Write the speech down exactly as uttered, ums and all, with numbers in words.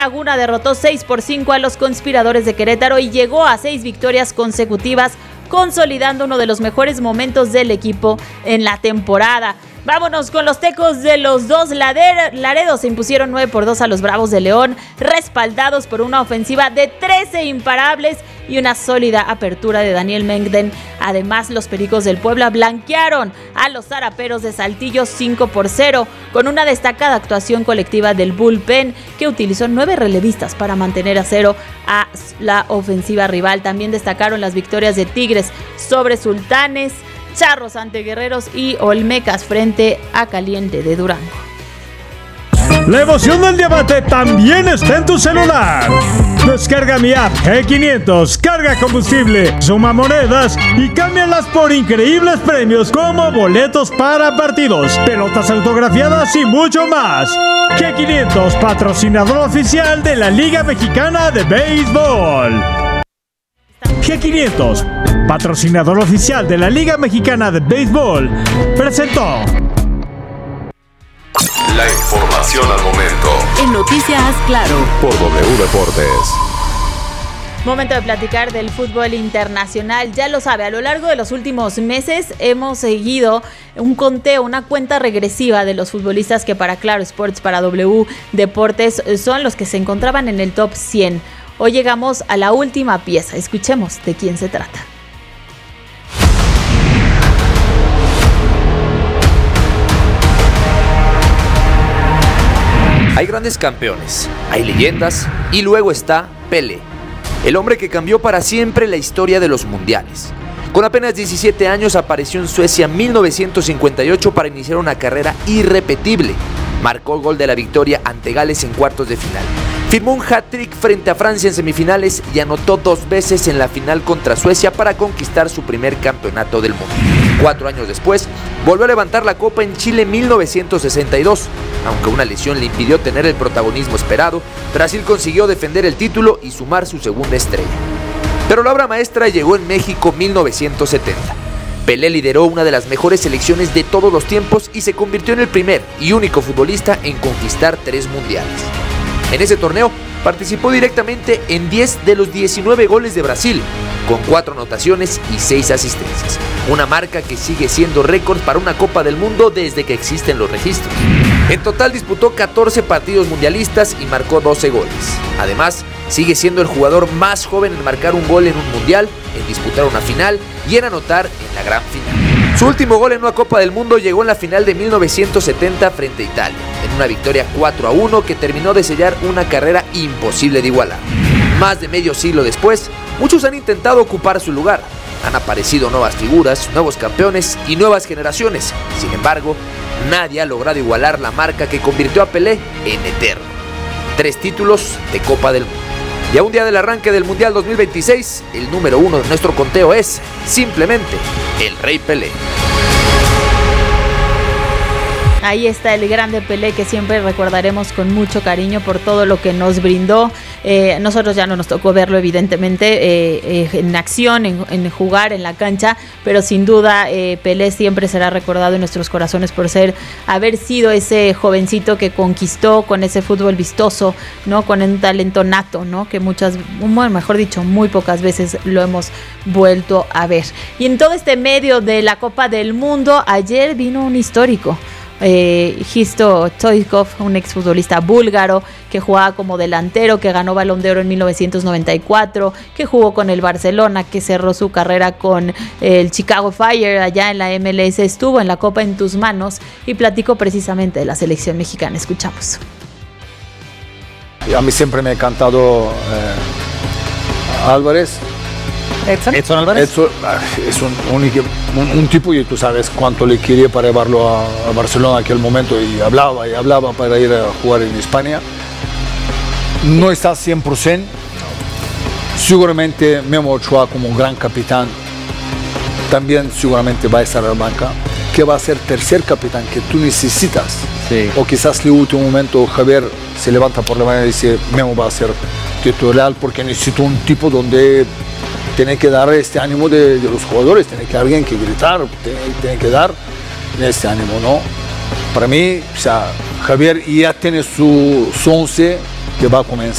Laguna derrotó seis por cinco a los Conspiradores de Querétaro y llegó a seis victorias consecutivas, consolidando uno de los mejores momentos del equipo en la temporada. Vámonos con los Tecos de los dos Laredos. Se impusieron nueve por dos a los Bravos de León, respaldados por una ofensiva de trece imparables y una sólida apertura de Daniel Mengden. Además, los Pericos del Puebla blanquearon a los Zaraperos de Saltillo cinco por cero, con una destacada actuación colectiva del bullpen, que utilizó nueve relevistas para mantener a cero a la ofensiva rival. También destacaron las victorias de Tigres sobre Sultanes, Charros ante Guerreros y Olmecas frente a Caliente de Durango. La emoción del diamante también está en tu celular. Descarga mi app G quinientos, carga combustible, suma monedas y cámbialas por increíbles premios como boletos para partidos, pelotas autografiadas y mucho más. G quinientos, patrocinador oficial de la Liga Mexicana de Béisbol. G quinientos, patrocinador oficial de la Liga Mexicana de Béisbol, presentó. La información al momento. En Noticias Claro. Por W Deportes. Momento de platicar del fútbol internacional. Ya lo sabe, a lo largo de los últimos meses hemos seguido un conteo, una cuenta regresiva de los futbolistas que para Claro Sports, para W Deportes, son los que se encontraban en el top cien. Hoy llegamos a la última pieza. Escuchemos de quién se trata. Hay grandes campeones, hay leyendas y luego está Pelé, el hombre que cambió para siempre la historia de los mundiales. Con apenas diecisiete años apareció en Suecia en mil novecientos cincuenta y ocho para iniciar una carrera irrepetible. Marcó el gol de la victoria ante Gales en cuartos de final. Firmó un hat-trick frente a Francia en semifinales y anotó dos veces en la final contra Suecia para conquistar su primer campeonato del mundo. Cuatro años después, volvió a levantar la copa en Chile en mil novecientos sesenta y dos. Aunque una lesión le impidió tener el protagonismo esperado, Brasil consiguió defender el título y sumar su segunda estrella. Pero la obra maestra llegó en México mil novecientos setenta. Pelé lideró una de las mejores selecciones de todos los tiempos y se convirtió en el primer y único futbolista en conquistar tres mundiales. En ese torneo participó directamente en diez de los diecinueve goles de Brasil, con cuatro anotaciones y seis asistencias. Una marca que sigue siendo récord para una Copa del Mundo desde que existen los registros. En total disputó catorce partidos mundialistas y marcó doce goles. Además, sigue siendo el jugador más joven en marcar un gol en un mundial, en disputar una final y en anotar en la gran final. Su último gol en una Copa del Mundo llegó en la final de mil novecientos setenta frente a Italia, en una victoria cuatro a uno que terminó de sellar una carrera imposible de igualar. Más de medio siglo después, muchos han intentado ocupar su lugar. Han aparecido nuevas figuras, nuevos campeones y nuevas generaciones. Sin embargo, nadie ha logrado igualar la marca que convirtió a Pelé en eterno. Tres títulos de Copa del Mundo. Y a un día del arranque del Mundial dos mil veintiséis, el número uno de nuestro conteo es, simplemente, el Rey Pelé. Ahí está el grande Pelé, que siempre recordaremos con mucho cariño por todo lo que nos brindó. Eh, nosotros ya no nos tocó verlo, evidentemente, eh, eh, en acción, en, en jugar en la cancha, pero sin duda eh, Pelé siempre será recordado en nuestros corazones por ser, haber sido ese jovencito que conquistó con ese fútbol vistoso, ¿no? Con un talento nato, ¿no? Que muchas, bueno, mejor dicho, muy pocas veces lo hemos vuelto a ver. Y en todo este medio de la Copa del Mundo, ayer vino un histórico. Eh, Hristo Stoichkov, un exfutbolista búlgaro que jugaba como delantero, que ganó Balón de Oro en mil novecientos noventa y cuatro, que jugó con el Barcelona, que cerró su carrera con el Chicago Fire allá en la M L S, estuvo en la Copa en tus manos y platicó precisamente de la selección mexicana. Escuchamos. A mí siempre me ha encantado eh, Álvarez. Edson, Edson Álvarez. Edson, es un, un, un, un tipo, y tú sabes cuánto le quería para llevarlo a, a Barcelona en aquel momento, y hablaba y hablaba para ir a jugar en España. No está cien por ciento. Seguramente Memo Ochoa, como un gran capitán, también seguramente va a estar en la banca, que va a ser tercer capitán que tú necesitas. Sí. O quizás en el último momento Javier se levanta por la mañana y dice: Memo va a ser titular porque necesito un tipo donde tiene que dar este ánimo de, de los jugadores, tiene que alguien que gritar, tiene, tiene que dar este ánimo, ¿no? Para mí, o sea, Javier ya tiene su, su once que va a comenzar.